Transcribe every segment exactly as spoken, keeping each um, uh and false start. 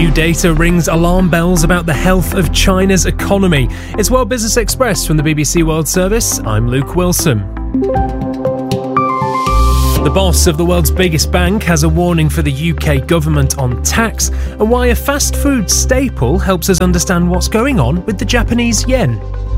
New data rings alarm bells about the health of China's economy. It's World Business Express from the B B C World Service. I'm Luke Wilson. The boss of the world's biggest bank has a warning for the U K government on tax and why a fast food staple helps us understand what's going on with the Japanese yen.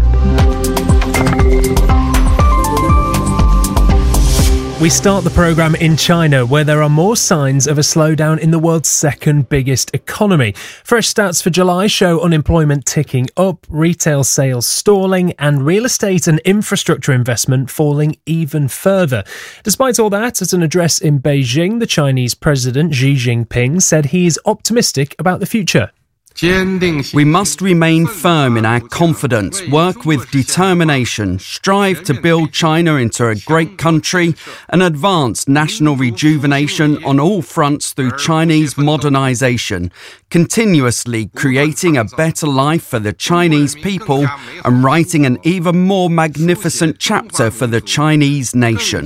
We start the programme in China, where there are more signs of a slowdown in the world's second biggest economy. Fresh stats for July show unemployment ticking up, retail sales stalling, and real estate and infrastructure investment falling even further. Despite all that, at an address in Beijing, the Chinese President Xi Jinping said he is optimistic about the future. We must remain firm in our confidence, work with determination, strive to build China into a great country, and advance national rejuvenation on all fronts through Chinese modernization, continuously creating a better life for the Chinese people and writing an even more magnificent chapter for the Chinese nation.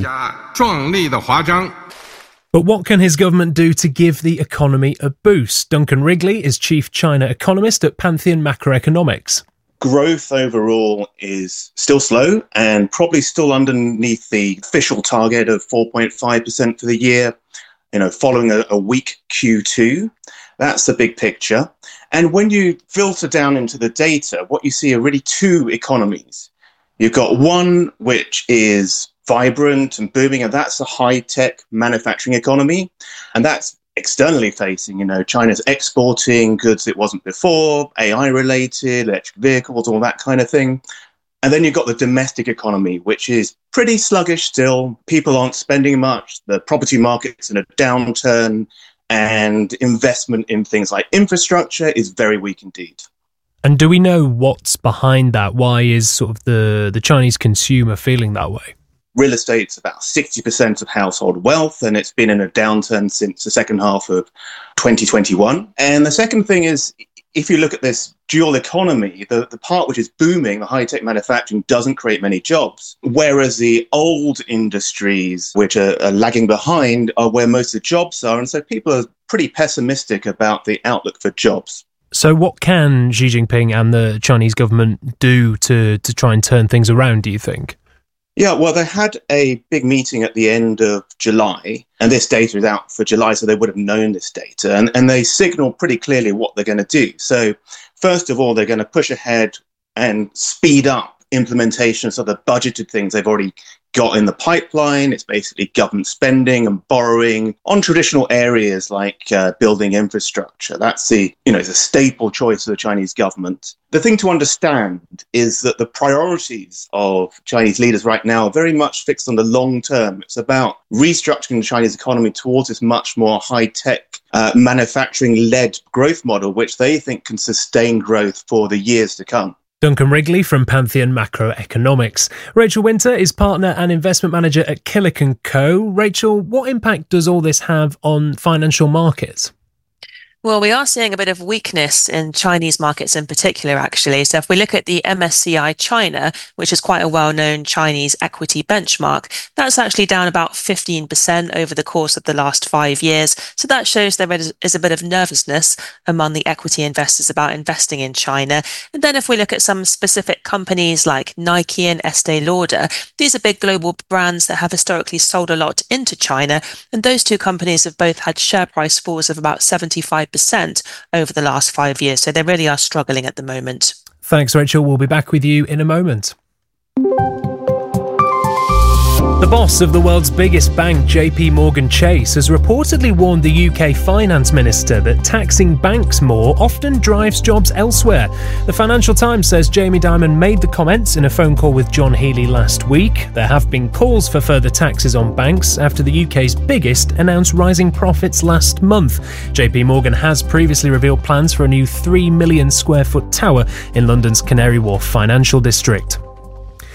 But what can his government do to give the economy a boost? Duncan Wrigley is Chief China Economist at Pantheon Macroeconomics. Growth overall is still slow and probably still underneath the official target of four point five percent for the year, you know, following a, a weak Q two. That's the big picture. And when you filter down into the data, what you see are really two economies. You've got one which is vibrant and booming, and that's a high-tech manufacturing economy. And that's externally facing, you know, China's exporting goods it wasn't before, A I-related, electric vehicles, all that kind of thing. And then you've got the domestic economy, which is pretty sluggish still. People aren't spending much. The property market's in a downturn, and investment in things like infrastructure is very weak indeed. And do we know what's behind that? Why is sort of the, the Chinese consumer feeling that way? Real estate's about sixty percent of household wealth, and it's been in a downturn since the second half of twenty twenty-one. And the second thing is, if you look at this dual economy, the, the part which is booming, the high-tech manufacturing, doesn't create many jobs, whereas the old industries, which are, are lagging behind, are where most of the jobs are. And so people are pretty pessimistic about the outlook for jobs. So what can Xi Jinping and the Chinese government do to, to try and turn things around, do you think? Yeah, well, they had a big meeting at the end of July, and this data is out for July, so they would have known this data. And, and they signaled pretty clearly what they're going to do. So first of all, they're going to push ahead and speed up implementation of some of the budgeted things they've already got in the pipeline. It's basically government spending and borrowing on traditional areas like uh, building infrastructure. That's the, you know, the staple choice of the Chinese government. The thing to understand is that the priorities of Chinese leaders right now are very much fixed on the long term. It's about restructuring the Chinese economy towards this much more high-tech uh, manufacturing-led growth model, which they think can sustain growth for the years to come. Duncan Wrigley from Pantheon Macroeconomics. Rachel Winter is partner and investment manager at Killick and Co. Rachel, what impact does all this have on financial markets? Well, we are seeing a bit of weakness in Chinese markets in particular, actually. So if we look at the M S C I China, which is quite a well-known Chinese equity benchmark, that's actually down about fifteen percent over the course of the last five years. So that shows there is a bit of nervousness among the equity investors about investing in China. And then if we look at some specific companies like Nike and Estee Lauder, these are big global brands that have historically sold a lot into China. And those two companies have both had share price falls of about seventy-five percent over the last five years. So they really are struggling at the moment. Thanks, Rachel. We'll be back with you in a moment. The boss of the world's biggest bank, J P Morgan Chase, has reportedly warned the U K finance minister that taxing banks more often drives jobs elsewhere. The Financial Times says Jamie Dimon made the comments in a phone call with John Healey last week. There have been calls for further taxes on banks after the U K's biggest announced rising profits last month. J P Morgan has previously revealed plans for a new three million square foot tower in London's Canary Wharf financial district.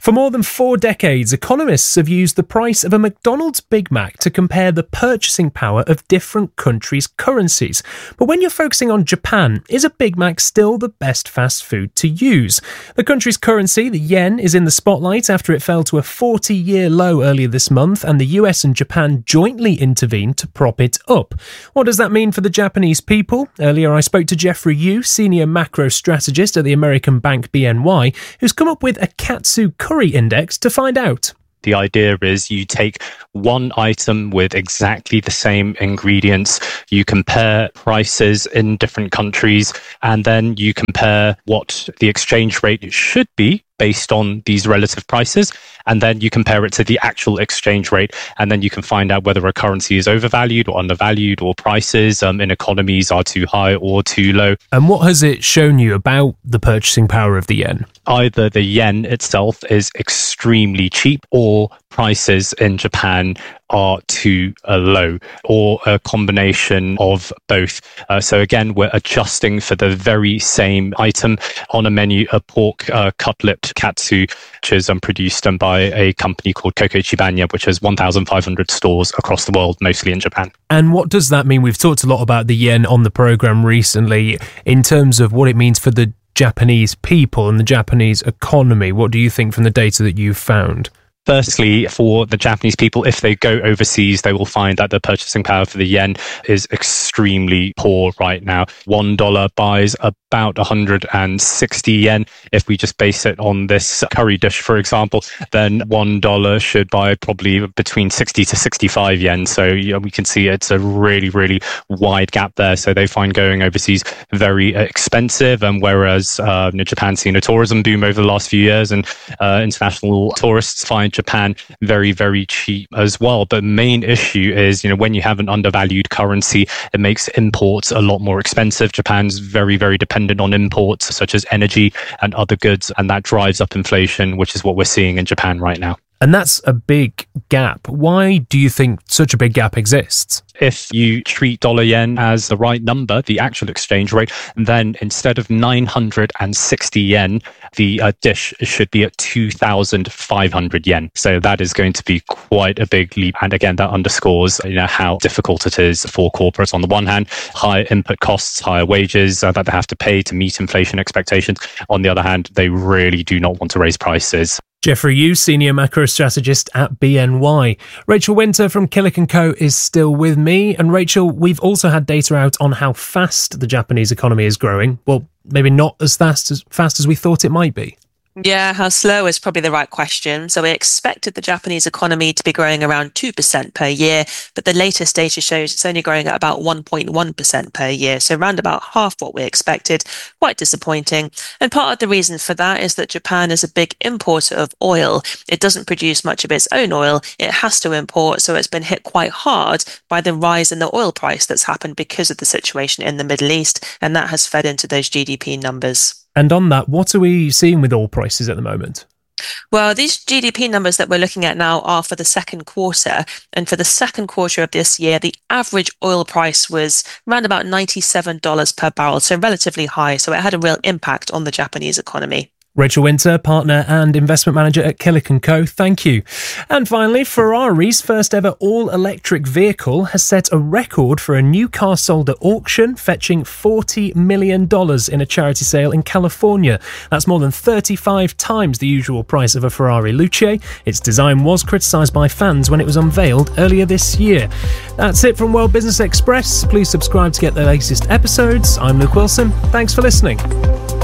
For more than four decades, economists have used the price of a McDonald's Big Mac to compare the purchasing power of different countries' currencies. But when you're focusing on Japan, is a Big Mac still the best fast food to use? The country's currency, the yen, is in the spotlight after it fell to a forty-year low earlier this month, and the U S and Japan jointly intervened to prop it up. What does that mean for the Japanese people? Earlier I spoke to Jeffrey Yu, senior macro strategist at the American bank B N Y, who's come up with a Katsu Curry Index to find out. The idea is you take one item with exactly the same ingredients, you compare prices in different countries, and then you compare what the exchange rate should be based on these relative prices, and then you compare it to the actual exchange rate, and then you can find out whether a currency is overvalued or undervalued, or prices um, in economies are too high or too low. And what has it shown you about the purchasing power of the yen? Either the yen itself is extremely cheap, or prices in Japan are too uh, low, or a combination of both. Uh, so again, we're adjusting for the very same item on a menu, a pork uh, cutlet katsu, which is um, produced um, by a company called Koko Chibanya, which has one thousand five hundred stores across the world, mostly in Japan. And what does that mean? We've talked a lot about the yen on the programme recently in terms of what it means for the Japanese people and the Japanese economy. What do you think from the data that you've found? Firstly, for the Japanese people, if they go overseas, they will find that the purchasing power for the yen is extremely poor right now. One dollar buys about one hundred sixty yen. If we just base it on this curry dish, for example, then one dollar should buy probably between sixty to sixty-five yen. So you know, we can see it's a really, really wide gap there. So they find going overseas very expensive. And whereas uh, Japan's seen a tourism boom over the last few years, and uh, international tourists find Japan very, very cheap as well. But main issue is, you know, when you have an undervalued currency, it makes imports a lot more expensive. Japan's very, very dependent on imports such as energy and other goods, and that drives up inflation, which is what we're seeing in Japan right now. And that's a big gap. Why do you think such a big gap exists? If you treat dollar yen as the right number, the actual exchange rate, then instead of nine hundred sixty yen, the uh, dish should be at two thousand five hundred yen. So that is going to be quite a big leap. And again, that underscores, you know, how difficult it is for corporates. On the one hand, higher input costs, higher wages uh, that they have to pay to meet inflation expectations. On the other hand, they really do not want to raise prices. Jeffrey Yu, senior macro strategist at B N Y. Rachel Winter from Killick and Co is still with me. And Rachel, we've also had data out on how fast the Japanese economy is growing. Well, maybe not as fast as fast as we thought it might be. Yeah, how slow is probably the right question. So we expected the Japanese economy to be growing around two percent per year, but the latest data shows it's only growing at about one point one percent per year. So around about half what we expected. Quite disappointing. And part of the reason for that is that Japan is a big importer of oil. It doesn't produce much of its own oil. It has to import. So it's been hit quite hard by the rise in the oil price that's happened because of the situation in the Middle East. And that has fed into those G D P numbers. And on that, what are we seeing with oil prices at the moment? Well, these G D P numbers that we're looking at now are for the second quarter. And for the second quarter of this year, the average oil price was around about ninety-seven dollars per barrel, so relatively high. So it had a real impact on the Japanese economy. Rachel Winter, partner and investment manager at Killick and Co, thank you. And finally, Ferrari's first ever all-electric vehicle has set a record for a new car sold at auction, fetching forty million dollars in a charity sale in California. That's more than thirty-five times the usual price of a Ferrari Luce. Its design was criticised by fans when it was unveiled earlier this year. That's it from World Business Express. Please subscribe to get the latest episodes. I'm Luke Wilson. Thanks for listening.